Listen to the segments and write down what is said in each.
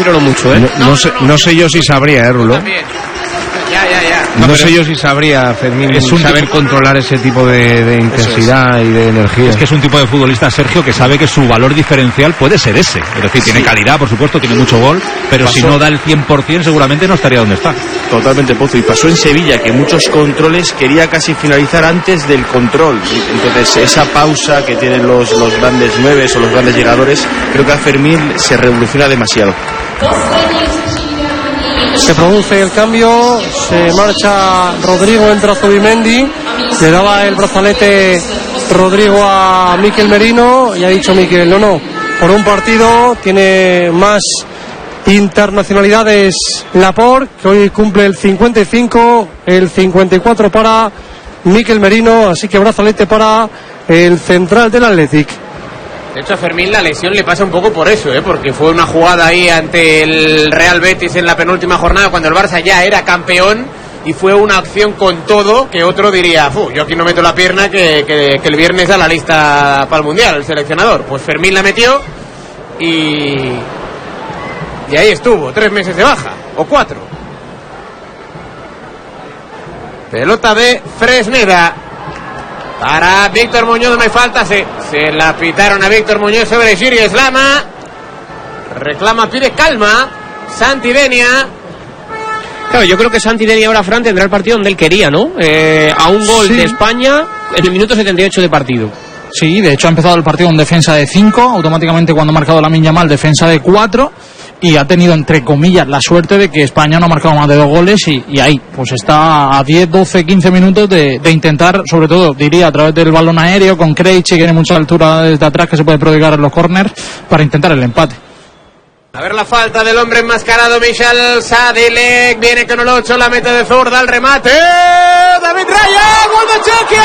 pero no mucho, ¿eh? No sé yo si sabría, Rulo. No sé yo si sabría, Fermín, saber controlar ese tipo de intensidad y de energía. Es que es un tipo de futbolista, Sergio, que sabe que su valor diferencial puede ser ese. Es decir, tiene calidad, por supuesto, tiene mucho gol, pero si no da el 100% seguramente no estaría donde está. Totalmente, Pozo. Y pasó en Sevilla, que muchos controles quería casi finalizar antes del control. Entonces, esa pausa que tienen los grandes nueves o los grandes llegadores, creo que a Fermín se revoluciona demasiado. Se produce el cambio, se marcha Rodrigo, entra Zubimendi, le daba el brazalete Rodrigo a Mikel Merino y ha dicho Mikel, no, por un partido tiene más internacionalidades Laporte, que hoy cumple el 55, el 54 para Mikel Merino, así que brazalete para el central del Athletic. De hecho, a Fermín la lesión le pasa un poco por eso, porque fue una jugada ahí ante el Real Betis en la penúltima jornada cuando el Barça ya era campeón y fue una acción con todo que otro diría, yo aquí no meto la pierna que el viernes da la lista para el Mundial, el seleccionador. Pues Fermín la metió y ahí estuvo, 3 meses de baja, o 4. Pelota de Fresneda. Para Víctor Muñoz, no hay falta, se la pitaron a Víctor Muñoz sobre Giri Eslama. Reclama, pide calma Santi Denia. Claro, yo creo que Santi Denia ahora, Fran, tendrá el partido donde él quería, ¿no? A un gol de España en el minuto 78 de partido. Sí, de hecho ha empezado el partido en defensa de 5, automáticamente cuando ha marcado Lamine Yamal defensa de 4, y ha tenido, entre comillas, la suerte de que España no ha marcado más de 2 goles y ahí pues está a 10, 12, 15 minutos de intentar, sobre todo, diría, a través del balón aéreo, con Krejci, que tiene mucha altura desde atrás, que se puede prodigar en los córners, para intentar el empate. A ver la falta del hombre enmascarado, Michel Sadilek, viene con el 8, la mete de zurda, al remate, David Raya, gol de Chequia.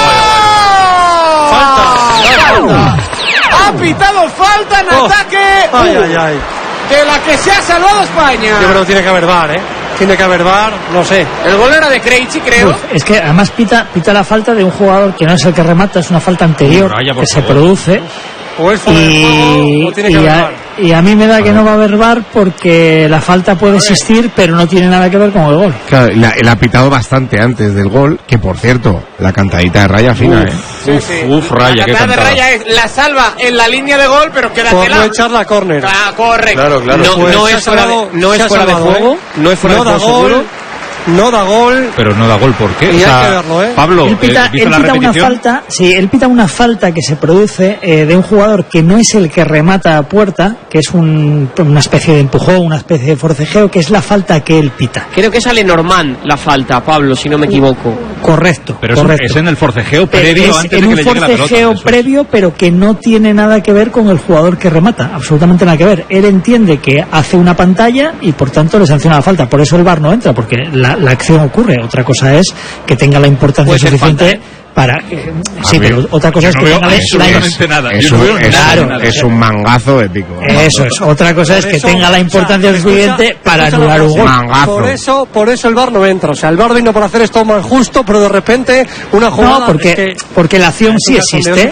Falta. Ha pitado falta en ataque. De la que se ha salvado España. Yo creo que tiene que haber VAR, Tiene que haber VAR, no sé. El gol era de Krejci, creo. Es que además pita la falta de un jugador que no es el que remata, es una falta anterior que se produce. O es fuera de juego, o tiene que haber VAR. Y a mí me da que no va a haber VAR porque la falta puede existir, pero no tiene nada que ver con el gol. Claro, él ha pitado bastante antes del gol, que por cierto, la cantadita de Raya fina, Raya, qué cantada. La de Raya la salva en la línea de gol, pero queda por no echar la córner. Correcto. Claro. No es fuera de juego, no es fuera de juego seguro. No da gol. Pero no da gol, ¿por qué? Y hay que verlo, Pablo, él pita una falta, él pita una falta que se produce de un jugador que no es el que remata a puerta, que es una especie de empujón, una especie de forcejeo, que es la falta que él pita. Creo que es a Lenormand la falta, Pablo, si no me equivoco. Correcto. Pero correcto. Es en el forcejeo previo, antes de que le llegue la pelota. Es un forcejeo previo, pero que no tiene nada que ver con el jugador que remata, absolutamente nada que ver. Él entiende que hace una pantalla y por tanto le sanciona la falta. Por eso el VAR no entra, porque la acción ocurre. Otra cosa es que tenga la importancia suficiente para sí, pero otra cosa es que tenga es un mangazo épico. Eso es, otra cosa es que tenga la importancia suficiente para anular un gol. Por eso el VAR no entra, o sea, el VAR vino por hacer esto más justo, pero de repente una jugada porque la acción sí existe,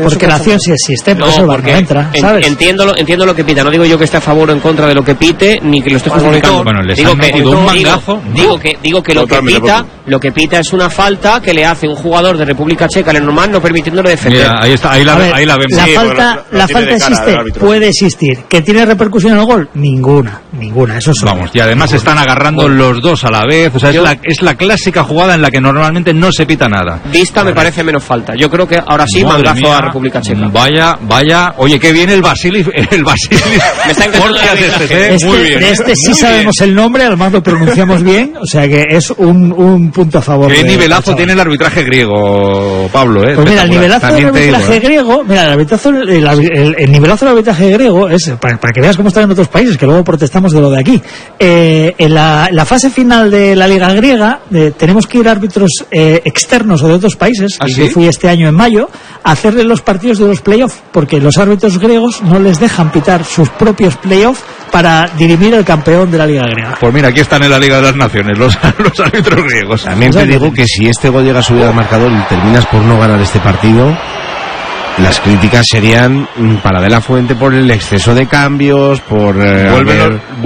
por eso el VAR no entra, ¿sabes? Entiendo lo que pita, no digo yo que esté a favor o en contra de lo que pite, ni que lo esté justificando. Bueno, les han metido un mangazo. Digo que lo que pita es una falta que le hace un jugador de República Checa, Lenormand, no permitiéndole defender. Mira, ahí la vemos. La falta existe, puede existir. ¿Que tiene repercusión en el gol? Ninguna, eso es. Vamos, y además se están agarrando los dos a la vez, o sea, es la clásica jugada en la que normalmente no se pita nada. Vista me parece menos falta. Yo creo que ahora sí, mangazo a República Checa. Vaya, oye, qué bien el Basili. Me está encantando muy bien. De este sí sabemos el nombre, además lo pronunciamos bien, o sea que es un punto a favor. Qué nivelazo tiene el arbitraje griego, Pablo, Pues mira, el nivelazo del arbitraje griego, el nivelazo del arbitraje griego es, para que veas cómo están en otros países, que luego protestamos de lo de aquí. En la fase final de la Liga griega, tenemos que ir árbitros externos o de otros países, y yo fui este año en mayo, a hacerle los partidos de los playoffs, porque los árbitros griegos no les dejan pitar sus propios playoffs para dirimir el campeón de la Liga griega. Pues mira, aquí están en la Liga de las Naciones los árbitros griegos. También te digo que si este gol llega a subir al marcador y terminas por no ganar este partido, las críticas serían para De la Fuente por el exceso de cambios, por